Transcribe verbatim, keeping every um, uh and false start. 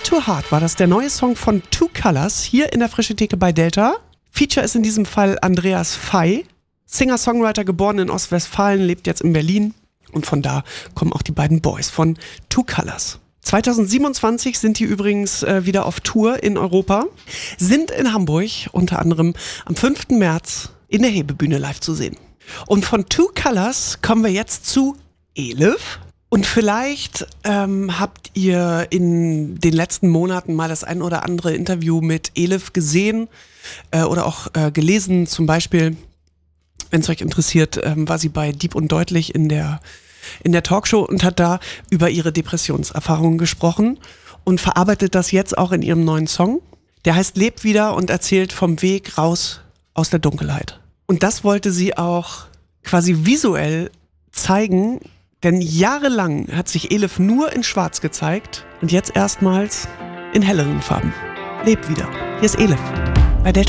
to Heart war das der neue Song von Two Colors hier in der Frische Theke bei Delta. Feature ist in diesem Fall Andreas Fey, Singer-Songwriter, geboren in Ostwestfalen, lebt jetzt in Berlin. Und von da kommen auch die beiden Boys von Two Colors. zwanzig siebenundzwanzig sind die übrigens äh, wieder auf Tour in Europa, sind in Hamburg unter anderem am fünften März in der Hebebühne live zu sehen. Und von Two Colors kommen wir jetzt zu Elif. Und vielleicht ähm, habt ihr in den letzten Monaten mal das ein oder andere Interview mit Elif gesehen äh, oder auch äh, gelesen. Zum Beispiel, wenn es euch interessiert, ähm, war sie bei Deep und Deutlich in der, in der Talkshow und hat da über ihre Depressionserfahrungen gesprochen und verarbeitet das jetzt auch in ihrem neuen Song. Der heißt Leb wieder und erzählt vom Weg raus aus der Dunkelheit. Und das wollte sie auch quasi visuell zeigen, denn jahrelang hat sich Elif nur in Schwarz gezeigt und jetzt erstmals in helleren Farben. Leb wieder. Hier ist Elif bei Delta.